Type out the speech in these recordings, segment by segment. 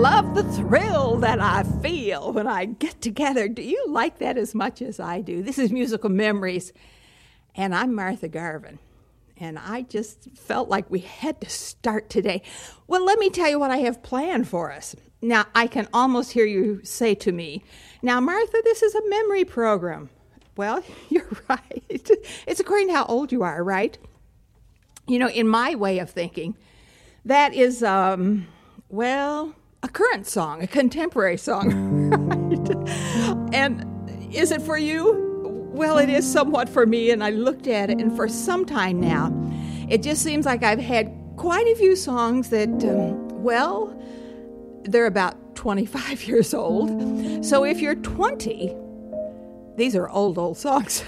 love the thrill that I feel when I get together. Do you like that as much as I do? This is Musical Memories, and I'm Martha Garvin. And I just felt like we had to start today. Well, let me tell you what I have planned for us. Now, I can almost hear you say to me, now, Martha, this is a memory program. Well, you're right. It's according to how old you are, right? You know, in my way of thinking, that is, well, a current song, a contemporary song, right? And is it for you? Well, it is somewhat for me, and I looked at it, and for some time now, it just seems like I've had quite a few songs that, well, they're about 25 years old. So if you're 20, these are old songs.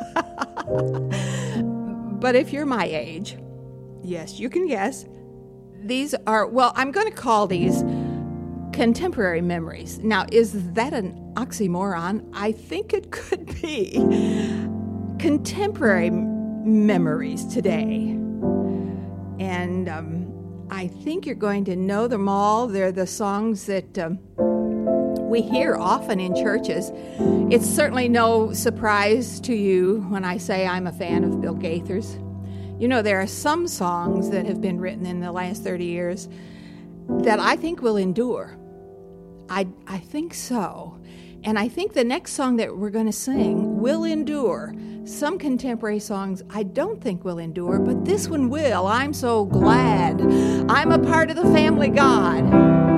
But if you're my age, yes, you can guess, these are, well, I'm going to call these contemporary memories. Now, is that an oxymoron? I think it could be. Contemporary memories today. And I think you're going to know them all. They're the songs that we hear often in churches. It's certainly no surprise to you when I say I'm a fan of Bill Gaithers. You know, there are some songs that have been written in the last 30 years that I think will endure. I think so. And I think the next song that we're going to sing will endure. Some contemporary songs I don't think will endure, but this one will. I'm so glad I'm a part of the family God.